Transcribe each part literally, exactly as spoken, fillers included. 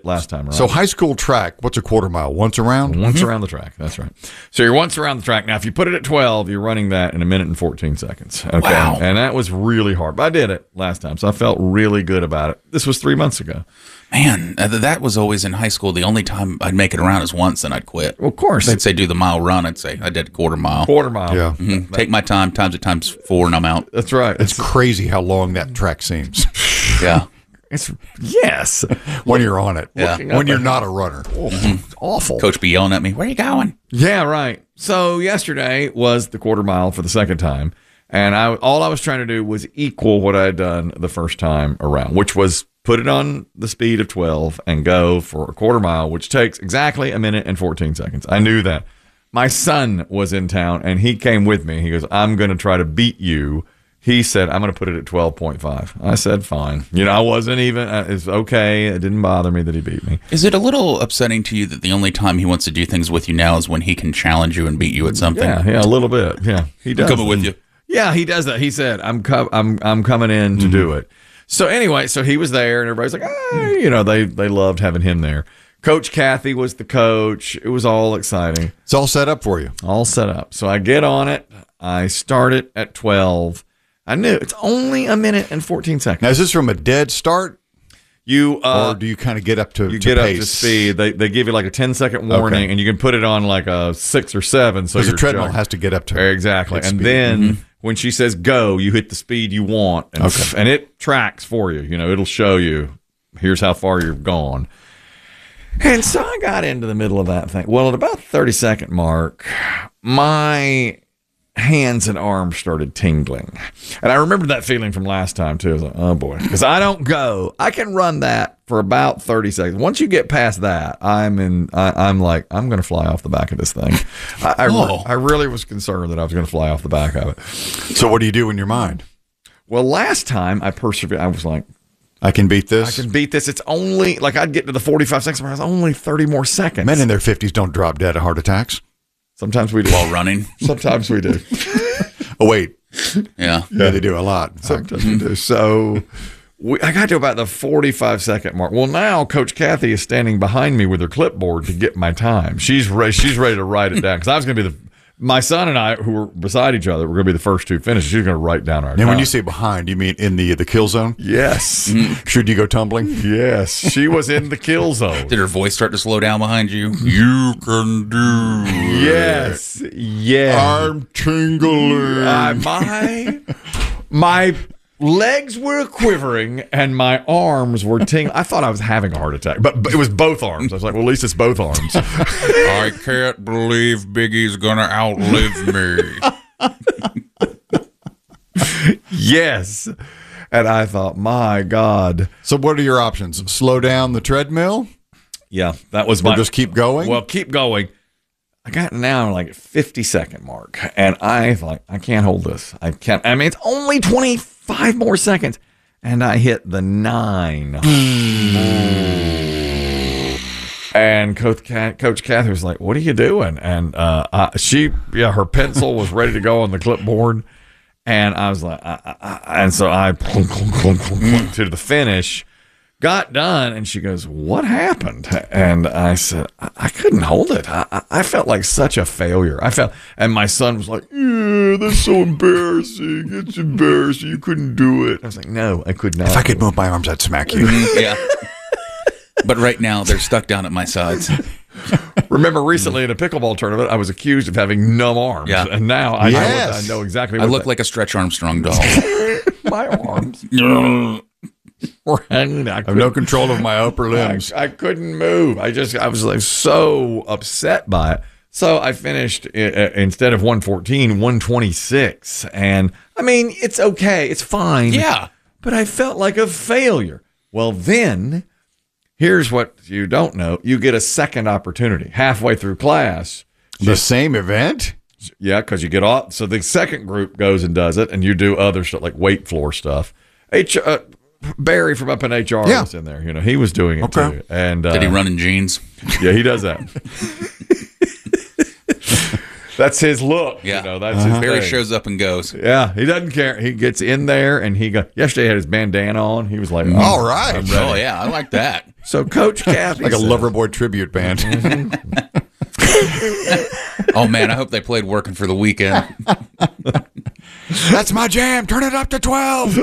last time around. So high school track, what's a quarter mile? Once around? Once around the track. That's right. So you're once around the track. Now, if you put it at twelve, you're running that in a minute and fourteen seconds. Okay. Wow. And that was really hard. But I did it last time, so I felt really good about it. This was three months ago. Man, uh, that was always in high school. The only time I'd make it around is once, and I'd quit. Well, of course. They'd say do the mile run. I'd say I did a quarter mile. Quarter mile. Yeah. Mhm. Take my time, times it times four, and I'm out. That's right. It's crazy how long that track seems Yeah. It's yes. when you're on it. Yeah. When you're not a runner. Oh, it's awful. Coach be yelling at me, where are you going? Yeah, right. So yesterday was the quarter mile for the second time, and I all I was trying to do was equal what I had done the first time around, which was put it on the speed of twelve and go for a quarter mile, which takes exactly a minute and fourteen seconds. I knew that. My son was in town, and he came with me. He goes, I'm going to try to beat you. He said, I'm going to put it at twelve point five. I said, fine. You know, I wasn't even, uh, it's okay. It didn't bother me that he beat me. Is it a little upsetting to you that the only time he wants to do things with you now is when he can challenge you and beat you at something? Yeah, yeah, a little bit. Yeah, he does. I'm coming with you. Yeah, he does that. He said, I'm co- I'm I'm coming in to do it. So anyway, so he was there, and everybody's like, ah, you know, they they loved having him there. Coach Kathy was the coach. It was all exciting. It's all set up for you. All set up. So I get on it. I start it at twelve. I knew it's only a minute and fourteen seconds. Now, is this from a dead start, You uh, or do you kind of get up to, you to get pace? up to speed. They they give you like a ten second warning, Okay. and you can put it on like a six or seven. So Because the your treadmill jog- has to get up to exactly. its And speed. then Mm-hmm. when she says go, you hit the speed you want, and, Okay. and it tracks for you. You know, it'll show you here's how far you've gone. And so I got into the middle of that thing. Well, at about the thirty second mark, my hands and arms started tingling. And I remember that feeling from last time, too. I was like, oh, boy. Because I don't go. I can run that for about thirty seconds. Once you get past that, I'm in. I, I'm like, I'm going to fly off the back of this thing. I, I, Oh. I really was concerned that I was going to fly off the back of it. So what do you do in your mind? Well, last time I persevered. I was like, I can beat I this. can beat this. It's only, like, I'd get to the forty-five seconds where I was only thirty more seconds. Men in their fifties don't drop dead of heart attacks. Sometimes we do. While running. Sometimes we do. Oh, wait. Yeah. Yeah, they do a lot. Sometimes we do. So we, I got to about the forty-five second mark. Well, now Coach Kathy is standing behind me with her clipboard to get my time. She's ready, she's ready to write it down because I was going to be the my son and I, who were beside each other, were going to be the first two finishes. She's going to write down our And time. when you say behind, you mean in the the kill zone? yes, Should you go tumbling? yes, she was in the kill zone. Did her voice start to slow down behind you? You can do it. Yes, yes. I'm tingling. Uh, my my legs were quivering and my arms were tingling. I thought I was having a heart attack, but, but it was both arms. I was like, well, at least it's both arms. I can't believe Biggie's gonna outlive me. Yes. And I thought, my God. So what are your options? Slow down the treadmill? Yeah, that was Or my. just keep going? Well, keep going. I got now like fifty second mark, and I like I can't hold this. I can't. I mean, it's only twenty-five more seconds, and I hit the nine. And Coach Cat, Coach Kathy was like, "What are you doing?" And uh, I, she, yeah, her pencil was ready to go on the clipboard, and I was like, I, I, I, and so I clunk, clunk, clunk, clunk, clunk, to the finish. Got done, and she goes, "What happened?" And I said, "I, I couldn't hold it. I, I, I felt like such a failure. I felt." And my son was like, "Yeah, that's so embarrassing. It's embarrassing. You couldn't do it." I was like, "No, I could not." If I could move my arms, I'd smack you. Yeah. But right now they're stuck down at my sides. Remember recently in a pickleball tournament, I was accused of having numb arms, Yeah. and now I, Yes. I, know exactly. I What look that- like a Stretch Armstrong doll. my arms were hanging. I I have no control of my upper I, limbs. I couldn't move. I just, I was like so upset by it. So I finished uh, instead of one fourteen, one twenty-six. And I mean, it's okay. It's fine. Yeah. But I felt like a failure. Well, then here's what you don't know. You get a second opportunity halfway through class. The same event? Yeah, because you get off. So the second group goes and does it, and you do other stuff like weight floor stuff. H, uh, Barry from up in H R Yeah. was in there. You know, he was doing it Okay. too. And uh, Did he run in jeans? Yeah, he does that. That's his look. Yeah. You know, that's his Barry thing. shows up and goes. Yeah, he doesn't care. He gets in there and he go. Yesterday he had his bandana on. He was like, oh, All right. Oh, yeah, I like that. So Coach Kathy Like a says- Loverboy tribute band. Oh man, I hope they played "Working for the Weekend." That's my jam. Turn it up to twelve.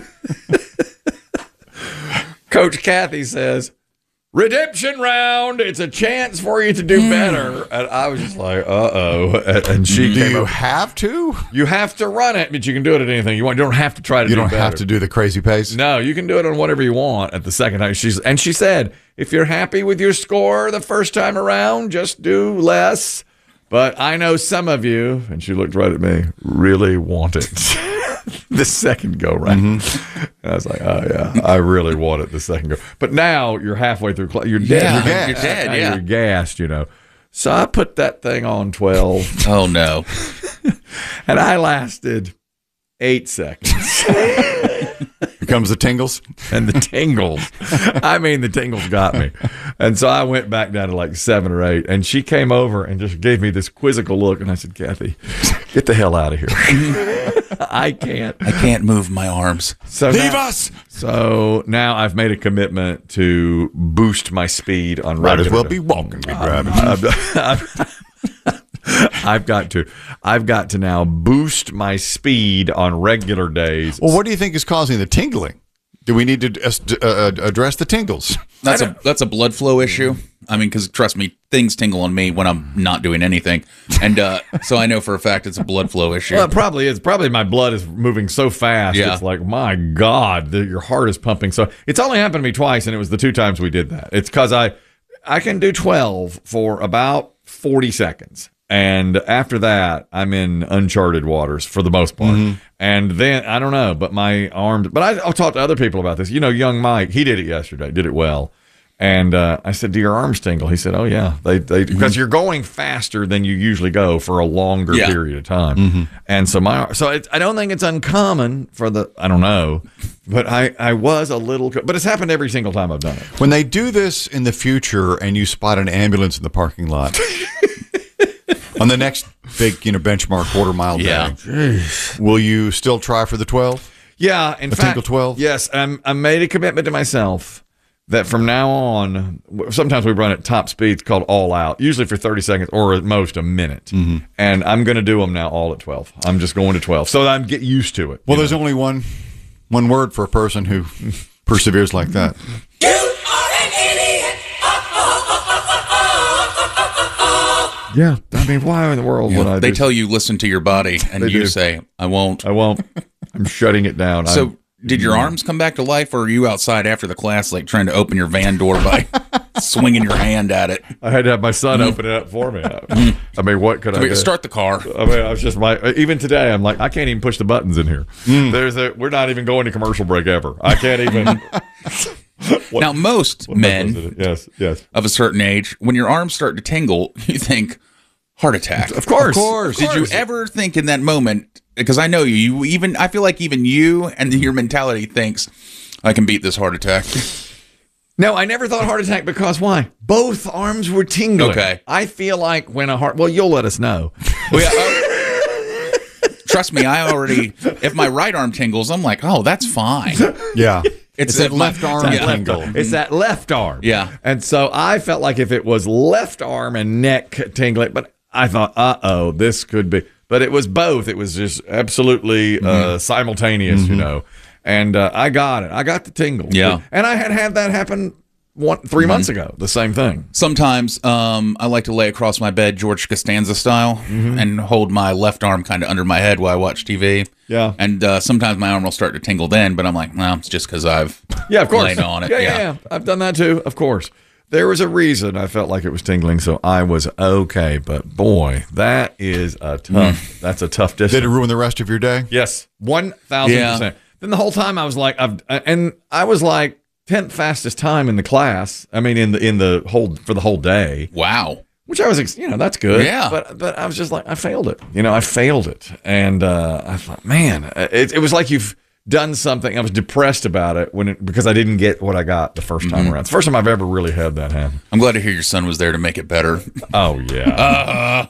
Coach Kathy says, redemption round. It's a chance for you to do better. And I was just like, uh-oh. And, and she Do came you up, have to? you have to run it, but you can do it at anything you want. You don't have to try to You do don't better. have to do the crazy pace. No, you can do it on whatever you want at the second time. She's and she said, if you're happy with your score the first time around, just do less. But I know some of you, and she looked right at me, really want it the second go round. Mm-hmm. And I was like, oh yeah, I really want it the second go. But now you're halfway through. Cl- you're dead. Yeah, you're, you're gassed. dead, Now yeah. you're gassed. You know. So I put that thing on twelve, Oh no. and I lasted eight seconds. Here comes the tingles. And the tingles. I mean, the tingles got me. And so I went back down to like seven or eight. And she came over and just gave me this quizzical look. And I said, Kathy, get the hell out of here. I can't. I can't move my arms. So Leave now, us. So now I've made a commitment to boost my speed on Might as regular- well be walking, be driving. I've, I've- I've got to. I've got to now boost my speed on regular days. Well, what do you think is causing the tingling? Do we need to uh, uh, address the tingles? That's a that's a blood flow issue. I mean, because trust me, things tingle on me when I'm not doing anything, and uh, so I know for a fact it's a blood flow issue. Well, it probably is. Probably my blood is moving so fast. Yeah. It's like, my God, the, your heart is pumping. So it's only happened to me twice, and it was the two times we did that. It's because I, I can do twelve for about forty seconds. And after that, I'm in uncharted waters for the most part. Mm-hmm. And then, I don't know, but my arms, but I, I'll talk to other people about this. You know, young Mike, he did it yesterday, did it well. And uh, I said, do your arms tingle? He said, oh, yeah. They, they, because mm-hmm. you're going faster than you usually go for a longer yeah. period of time. Mm-hmm. And so my, so it, I don't think it's uncommon for the, I don't know, but I, I was a little, but it's happened every single time I've done it. When they do this in the future and you spot an ambulance in the parking lot, on the next big, you know, benchmark quarter mile day, Yeah. Jeez. Will you still try for the twelve? Yeah, in A fact, Tinkle twelve? Yes, I'm, I made a commitment to myself that from now on, sometimes we run at top speeds called all out, usually for thirty seconds or at most a minute. Mm-hmm. And I'm going to do them now all at twelve. I'm just going to twelve, so that I'm get used to it. Well, there's know? only one one word for a person who perseveres like that. You are an idiot. Yeah, I mean, why in the world would I? They just, tell you listen to your body, and They you do. say, "I won't." I won't. I'm shutting it down. So, I'm, did your arms come back to life, or are you outside after the class, like trying to open your van door by swinging your hand at it? I had to have my son open it up for me. I mean, what could I Wait, do? start the car. I mean, I was just my. Even today, I'm like, I can't even push the buttons in here. There's a. We're not even going to commercial break ever. I can't even. What- Now, most what button men is it? Yes, yes. of a certain age, when your arms start to tingle, you think heart attack. Of course, Of course. Did you ever think in that moment? Because I know you, you even I feel like even you and your mentality thinks I can beat this heart attack. No, I never thought heart attack because why? Both arms were tingling. Okay. I feel like when a heart. Well, you'll let us know. Well, yeah, oh, trust me, I already. If my right arm tingles, I'm like, oh, that's fine. Yeah. It's, It's that if my- left arm That Yeah. left tingle. arm. It's that left arm. Yeah. And so I felt like if it was left arm and neck tingling, but I thought, uh oh, this could be. But it was both. It was just absolutely uh, simultaneous, you know. And uh, I got it. I got the tingle. Yeah. And I had had that happen one three months ago. The same thing. Sometimes um, I like to lay across my bed, George Costanza style, and hold my left arm kind of under my head while I watch T V. Yeah. And uh, sometimes my arm will start to tingle then, but I'm like, no, it's just because I've Yeah, of course. laid on it. Yeah, yeah, yeah. I've done that too, of course. There was a reason I felt like it was tingling, so I was okay. But boy, that is a tough. That's a tough distance. Did it ruin the rest of your day? Yes, one thousand Yeah. percent. Then the whole time I was like, I've, and I was like tenth fastest time in the class. I mean, in the in the whole for the whole day, Wow. which I was, ex- you know, that's good. Yeah. But but I was just like, I failed it. You know, I failed it, and uh, I thought, man, it, it was like you've done something. I was depressed about it when it, because I didn't get what I got the first time around. It's the first time I've ever really had that happen. I'm glad to hear your son was there to make it better. Oh yeah.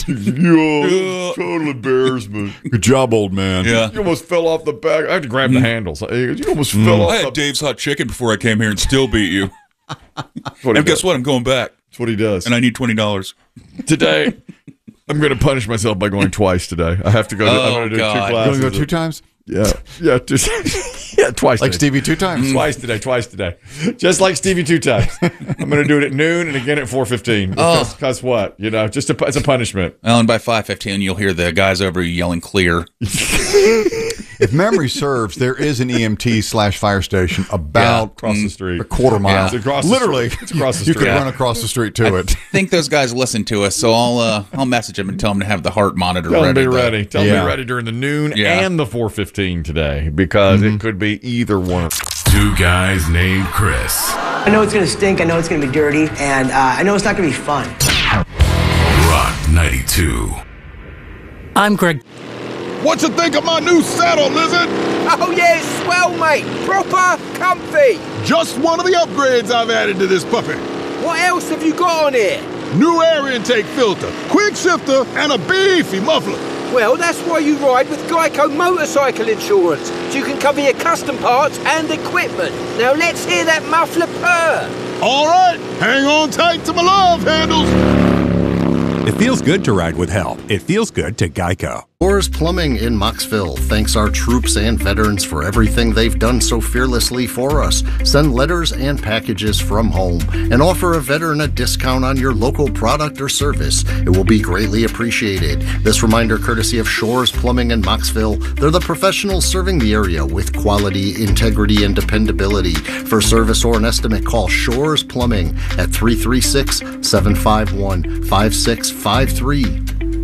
Yeah, total embarrassment. Good job, old man. Yeah. You almost fell off the back. I had to grab the handles. You almost fell off. I the had Dave's hot chicken before I came here and still beat you. what And guess what? I'm going back, That's what he does. and I need twenty dollars. Today, I'm going to punish myself by going twice today. I have to go. To, Oh, I'm going to do God. two You classes. want to go two times? Yeah, yeah, just, yeah, twice. Like today. Stevie two times? Twice today, twice today. Just like Stevie two times. I'm going to do it at noon and again at four fifteen. Oh. Because what? You know, just a, it's a punishment. Well, and by five fifteen, you'll hear the guys over you yelling clear. If memory serves, there is an E M T slash fire station about Across the street. a quarter mile. It's across the Literally, street. It's across the you street. could Yeah. run across the street to it. I think those guys listen to us, so I'll uh, I'll message them and tell them to have the heart monitor Tell them ready. to be to- ready. Tell them to Yeah. be ready during the noon Yeah. and the four fifteen today because Mm-hmm. it could be either one. Two guys named Chris. I know it's gonna stink, I know it's gonna be dirty, and uh, I know it's not gonna be fun. Rock ninety-two. I'm Greg. What you think of my new saddle, Lizard? Oh yeah, it's swell, mate. Proper comfy. Just one of the upgrades I've added to this puppy. What else have you got on here? New air intake filter, quick shifter, and a beefy muffler. Well, that's why you ride with Geico Motorcycle Insurance, so you can cover your custom parts and equipment. Now let's hear that muffler purr. All right, hang on tight to my love handles. It feels good to ride with help. It feels good to Geico. Shores Plumbing in Moxville thanks our troops and veterans for everything they've done so fearlessly for us. Send letters and packages from home and offer a veteran a discount on your local product or service. It will be greatly appreciated. This reminder courtesy of Shores Plumbing in Moxville. They're the professionals serving the area with quality, integrity, and dependability. For service or an estimate, call Shores Plumbing at three three six, seven five one, five six five three.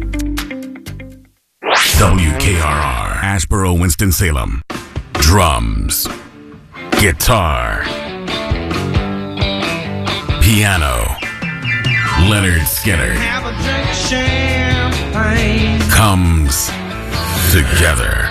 W K R R, Ashboro, Winston-Salem. Drums, guitar, piano. Leonard Skinner comes together.